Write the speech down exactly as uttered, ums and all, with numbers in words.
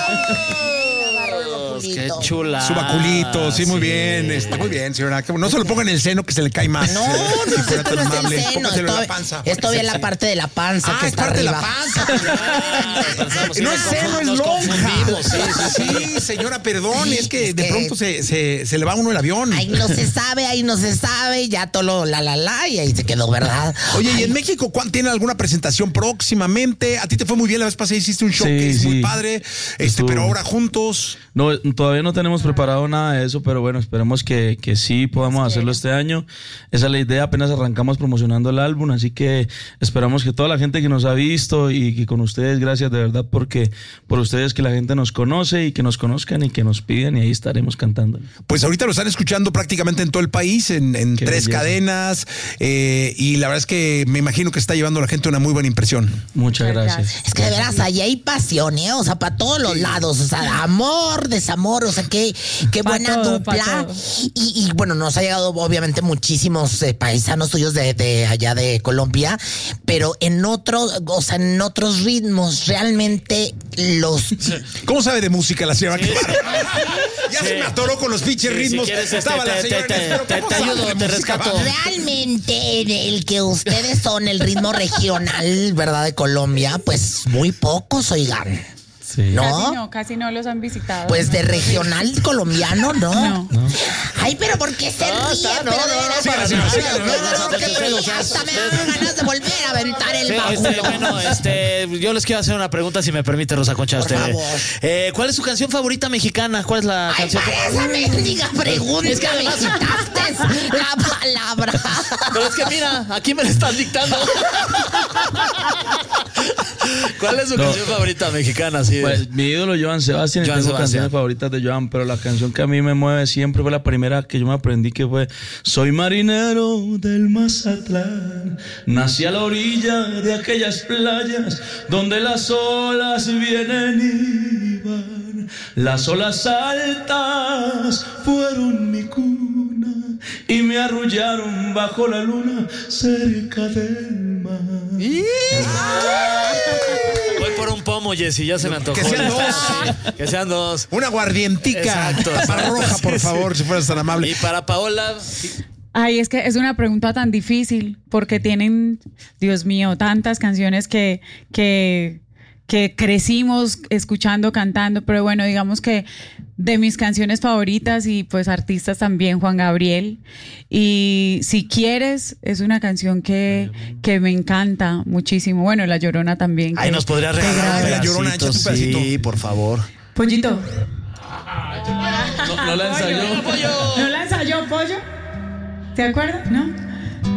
Qué chula. Su baculito, sí, muy sí. bien. Está muy bien, señora. No se lo ponga en el seno que se le cae más. No, no, si esto no es el seno. Esto, la panza, esto es la parte de la panza. Ah, que es está parte arriba. de la panza. Ah, no es seno, es lonja. Sí, sí, sí, señora, perdón. Es que de pronto se, se, se le va uno el avión. Ahí no se sabe, ahí no se sabe. Ya todo lo la, la, la, y ahí se quedó, ¿verdad? Oye, Ay. ¿y en México cuándo tiene alguna presentación próximamente? A ti te fue muy bien la vez pasada, hiciste un show sí, que es sí. muy padre, este, pero ahora juntos. No, todavía no tenemos preparado nada de eso, pero bueno, esperemos que, que sí podamos sí. hacerlo este año. Esa es la idea, apenas arrancamos promocionando el álbum, así que esperamos que toda la gente que nos ha visto y que con ustedes, gracias de verdad, porque por ustedes que la gente nos conoce y que nos conozcan y que nos piden y ahí estaremos cantando. Pues ahorita lo están escuchando prácticamente en todo el país, en, en tres belleza. cadenas, eh, y la verdad es que me imagino que está llevando a la gente una muy buena impresión. Muchas gracias. Es que de veras, allí hay pasión, ¿eh? O sea, para todos los lados, o sea, amor, desamor, o sea, qué, qué buena todo, dupla. Y, y bueno, nos ha llegado obviamente muchísimos eh, paisanos tuyos de, de allá de Colombia, pero en otros, o sea, en otros ritmos, realmente los... ¿Cómo sabe de música la señora? Sí. Ya sí. se me atoró con los pinches sí, ritmos. Si quieres, Estaba te, la señora te, te, te, te ayudo, te rescato. Realmente el que ustedes son el ritmo regional, ¿verdad? De Colombia, pues muy pocos, oigan. Sí. ¿No? Casi no, casi no los han visitado. Pues de regional colombiano, ¿no? No. no. Ay, pero ¿por qué se no, ríe? No, no, no, hasta me dan ganas de volver a aventar el baúl. Sí, este, bueno, este, yo les quiero hacer una pregunta, si me permite, Rosa Concha. Por usted. favor. Eh, ¿Cuál es su canción favorita mexicana? ¿Cuál es la Ay, canción? Para esa mendiga pregunta es que además... me quitaste la palabra. Pero es que mira, aquí me la están dictando. ¿Cuál es su no. canción favorita mexicana? Sí. Pues mi ídolo Joan Sebastián, Joan y tengo Sebastián. canciones favoritas de Joan, pero la canción que a mí me mueve siempre fue la primera que yo me aprendí, que fue Soy marinero del Mazatlán, nací a la orilla de aquellas playas donde las olas vienen y van, las olas altas fueron mi cuna y me arrullaron bajo la luna cerca del mar. Voy por un pomo, Jessy, ya se me antojó. Que sean dos. Sí, que sean dos. Una aguardientica. Exacto. Para roja, por sí, favor, sí. si fueras tan amable. Y para Paola... Ay, es que es una pregunta tan difícil porque tienen, Dios mío, tantas canciones que... que que crecimos escuchando, cantando, pero bueno, digamos que de mis canciones favoritas y pues artistas también, Juan Gabriel. Y Si Quieres es una canción que, que me encanta muchísimo. Bueno, La Llorona también. Ay, que, nos podría regalar La Llorona, echa tu pedacito. Sí, por favor. Pollito. No, no la ensayó. ¿No la ensayó, Pollo? ¿Te acuerdas? ¿No?